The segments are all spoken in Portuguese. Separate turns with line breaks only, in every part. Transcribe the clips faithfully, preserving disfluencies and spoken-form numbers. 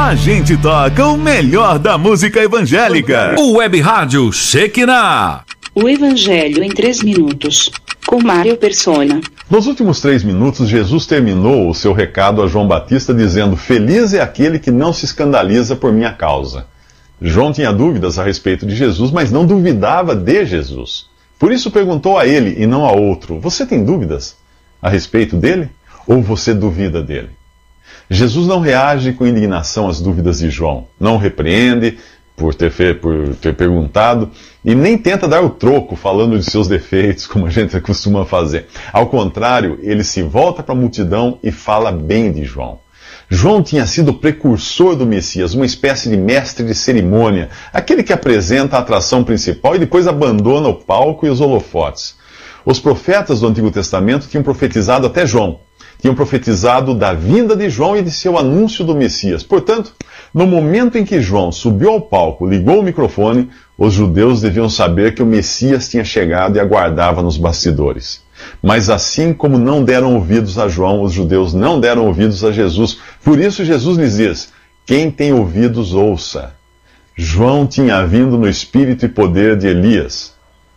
A gente toca o melhor da música evangélica. O Web Rádio Shekinah.
O Evangelho em três minutos, com Mário Persona.
Nos últimos três minutos, Jesus terminou o seu recado a João Batista dizendo: Feliz é aquele que não se escandaliza por minha causa. João tinha dúvidas a respeito de Jesus, mas não duvidava de Jesus. Por isso perguntou a ele e não a outro: Você tem dúvidas a respeito dele? Ou você duvida dele? Jesus não reage com indignação às dúvidas de João, não o repreende por ter, fe... por ter perguntado, e nem tenta dar o troco falando de seus defeitos, como a gente costuma fazer. Ao contrário, ele se volta para a multidão e fala bem de João. João tinha sido o precursor do Messias, uma espécie de mestre de cerimônia, aquele que apresenta a atração principal e depois abandona o palco e os holofotes. Os profetas do Antigo Testamento tinham profetizado até João. Tinham profetizado da vinda de João e de seu anúncio do Messias. Portanto, no momento em que João subiu ao palco, ligou o microfone, os judeus deviam saber que o Messias tinha chegado e aguardava nos bastidores. Mas assim como não deram ouvidos a João, os judeus não deram ouvidos a Jesus. Por isso Jesus lhes diz: quem tem ouvidos, ouça. João tinha vindo no espírito e poder de Elias.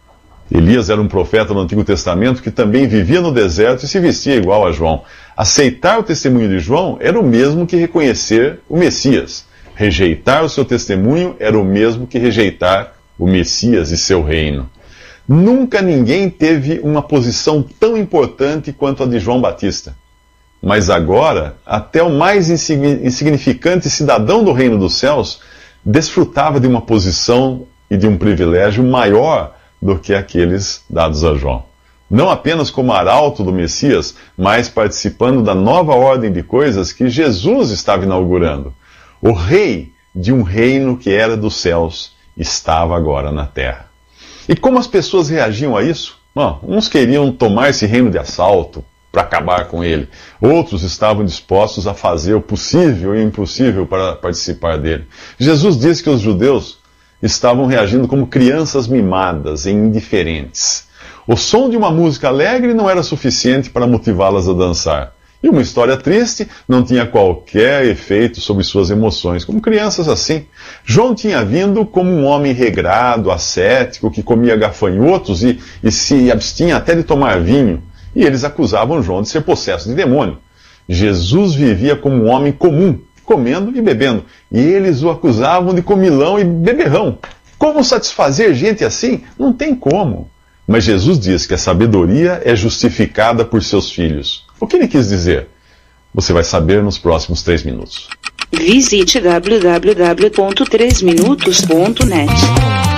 Elias era um profeta no Antigo Testamento que também vivia no deserto e se vestia igual a João. Aceitar o testemunho de João era o mesmo que reconhecer o Messias. Rejeitar o seu testemunho era o mesmo que rejeitar o Messias e seu reino. Nunca ninguém teve uma posição tão importante quanto a de João Batista. Mas agora, até o mais insignificante cidadão do reino dos céus desfrutava de uma posição e de um privilégio maior do que aqueles dados a João. Não apenas como arauto do Messias, mas participando da nova ordem de coisas que Jesus estava inaugurando. O rei de um reino que era dos céus estava agora na terra. E como as pessoas reagiam a isso? Bom, uns queriam tomar esse reino de assalto para acabar com ele. Outros estavam dispostos a fazer o possível e o impossível para participar dele. Jesus disse que os judeus estavam reagindo como crianças mimadas e indiferentes. O som de uma música alegre não era suficiente para motivá-las a dançar. E uma história triste não tinha qualquer efeito sobre suas emoções, como crianças assim. João tinha vindo como um homem regrado, ascético, que comia gafanhotos e, e se abstinha até de tomar vinho. E eles acusavam João de ser possesso de demônio. Jesus vivia como um homem comum, comendo e bebendo. E eles o acusavam de comilão e beberrão. Como satisfazer gente assim? Não tem como. Mas Jesus diz que a sabedoria é justificada por seus filhos. O que ele quis dizer? Você vai saber nos próximos três minutos.
Visite w w w ponto três minutos ponto net.